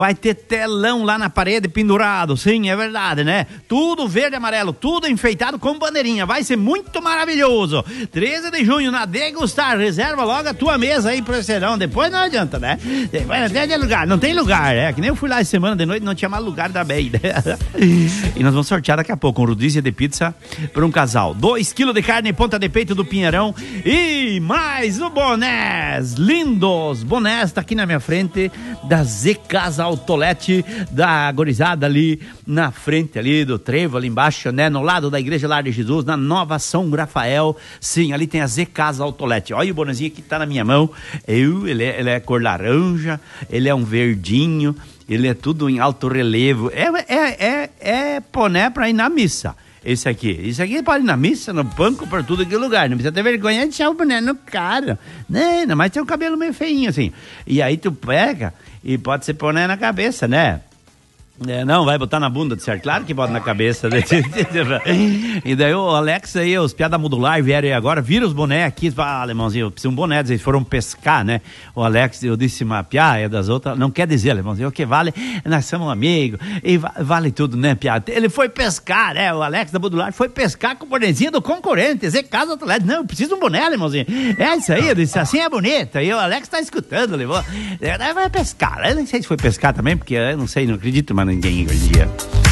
Vai ter telão lá na parede pendurado, sim, é verdade, né? Tudo verde e amarelo, tudo enfeitado com bandeirinha, vai ser muito maravilhoso. 13 de junho, na Degustar, reserva logo a tua mesa aí pro esse verão, depois não adianta, né? Depois não tem lugar, não tem lugar, é, que nem eu fui lá essa semana de noite, não tinha mais lugar da bem, né? E nós vamos sortear daqui a pouco um rodízio de pizza para um casal, 2 kg de carne ponta de peito do Pinheirão e mais o bonés, lindos bonés, tá aqui na minha frente, da Z Casa Autolete, da gorizada ali na frente ali do trevo, ali embaixo, né, no lado da Igreja Lar de Jesus, na Nova São Rafael, sim, ali tem a Z Casa Autolete. Olha o bonezinho que tá na minha mão, ele é cor laranja, ele é um verdinho, ele é tudo em alto relevo, é boné pra ir na missa. Esse aqui pode ir na missa, no banco, por tudo que lugar. Não precisa ter vergonha de deixar o boné no cara. Né? Mas tem um cabelo meio feinho assim. E aí tu pega e pode ser boné na cabeça, né? Não, vai botar na bunda, de certo? Claro que bota na cabeça. E daí o Alex aí, os piada modular vieram aí agora, viram os bonés aqui, fala, alemãozinho, eu preciso de um boné, eles foram pescar, né? O Alex, eu disse uma piada das outras, não quer dizer, alemãozinho, o que vale, nós somos amigos, e vale tudo, né, piada? Ele foi pescar, né? O Alex da modular foi pescar com o bonezinho do concorrente, Zé Casa Autolete, não, eu preciso de um boné, alemãozinho. É isso aí, eu disse, assim é bonito, e o Alex tá escutando, levou, vai pescar, eu não sei se foi pescar também, porque eu não sei, não acredito, mas ninguém hoje em dia.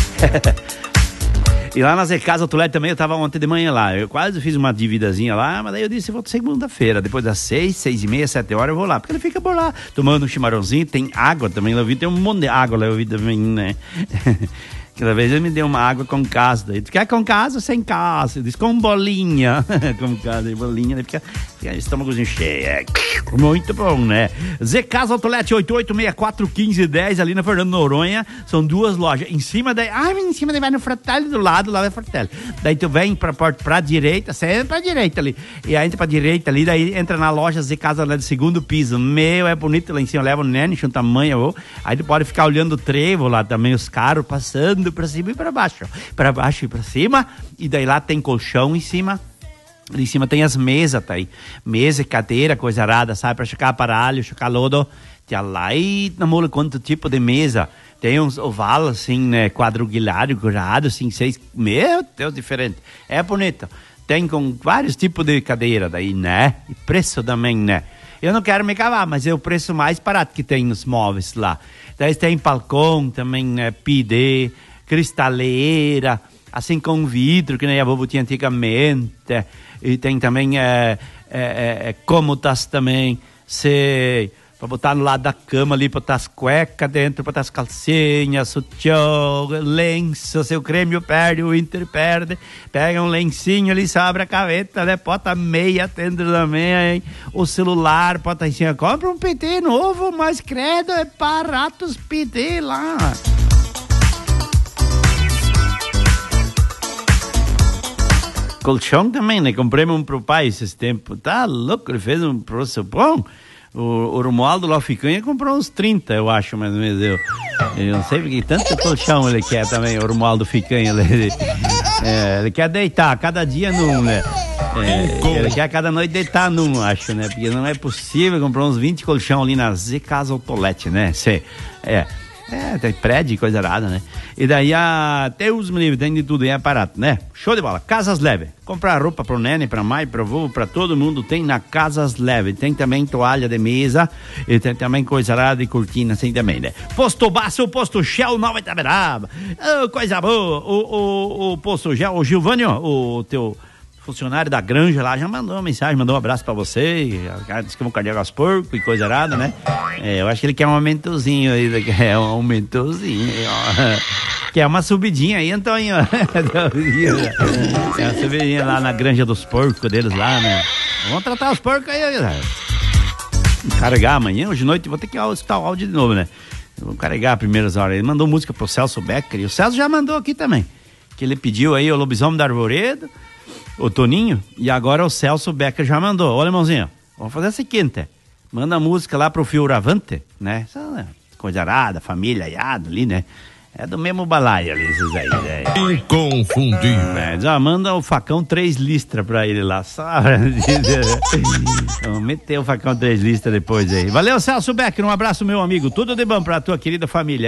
E lá na Zé Casa Autolete também, eu tava ontem de manhã lá, eu quase fiz uma dívidazinha lá, mas daí eu disse, eu vou segunda-feira, depois das 6h30, 7 horas eu vou lá, porque ele fica por lá, tomando um chimarrãozinho, tem água também, lá eu vi, tem um monte de água lá, eu vi também, né? Aquela vez ele me deu uma água com casa. Ele quer com casa ou sem casa? Eu disse com bolinha. Com casa e bolinha. Ele fica estômagozinho cheio. É muito bom, né? Zé Casa Autolete 88641510 ali na Fernando Noronha. São duas lojas. Em cima daí. Em cima daí vai no Fratelli, do lado lá vai Fratelli. Daí tu vem pra direita, você entra pra direita ali. E aí entra pra direita ali, daí entra na loja Zé Casa lá do segundo piso. Meu, é bonito lá em cima. Leva o nene, um tamanho. Aí tu pode ficar olhando o trevo lá também, os carros passando pra cima e pra baixo e pra cima, e daí lá tem colchão em cima, ali em cima tem as mesas, tá aí, mesa, cadeira, coisa arada, sabe, pra chocar aparelho, chocar lodo, tinha lá e namoro quanto tipo de mesa, tem uns oval assim, né, quadrangular, curado, assim, 6, meu Deus, diferente, é bonito, tem com vários tipos de cadeira daí, né, e preço também, né. Eu não quero me cavar, mas é o preço mais barato que tem nos móveis lá. Daí tem balcão também, né, PD, cristaleira, assim com vidro, que nem a vovó tinha antigamente, e tem também cômodas também, para botar no lado da cama ali, botar as cuecas dentro, botar as calcinhas, sutiã, lenço, seu creme perde, o Inter perde, pega um lencinho ali, abre a gaveta, né, bota meia dentro da meia, hein? O celular, bota em cima, compra um PT novo, mas credo, é barato os PT lá. Colchão também, né? Comprei um pro pai esses tempos. Tá louco, ele fez um preço bom. O Romualdo lá, o Ficanha, comprou uns 30, eu acho, mais ou menos. Eu não sei porque tanto colchão ele quer também, o Romualdo Ficanha. Ele quer deitar, cada dia num, né? Ele quer cada noite deitar num, acho, né? Porque não é possível comprar uns 20 colchão ali na Z Casa Autolete, né? Tem prédio e coisa errada, né? E daí Deus me livre, tem de tudo, e é barato, né? Show de bola. Casas Leve. Comprar roupa pro nene, pra mãe, pro avô, pra todo mundo, tem na Casas Leve. Tem também toalha de mesa, e tem também coisa errada e cortina, assim também, né? Posto Baço, Posto Shell, Nova Itaberaba. Coisa boa. O Posto Shell, o Gilvânio, o teu funcionário da granja lá já mandou uma mensagem, mandou um abraço pra você, disse que vão carregar os porcos e coisa errada, né? Eu acho que ele quer um aumentozinho aí, que é uma subidinha aí, Antônio. É uma subidinha lá na granja dos porcos deles lá, né? Vamos tratar os porcos aí, carregar amanhã, hoje de noite, vou ter que escutar o áudio de novo, né? Vou carregar as primeiras horas. Ele mandou música pro Celso Becker, e o Celso já mandou aqui também, que ele pediu aí o Lobisomem da Arvoredo, o Toninho, e agora o Celso Becker já mandou. Olha, irmãozinho, vamos fazer o seguinte, manda a música lá pro Fioravante, né? Coisa arada, família, aiado ali, né? É do mesmo balaio ali, esses aí, velho. Inconfundível. Já manda o facão 3 listras pra ele lá, só. Vamos meter o facão 3 listras depois aí. Valeu, Celso Becker, um abraço, meu amigo. Tudo de bom pra tua querida família.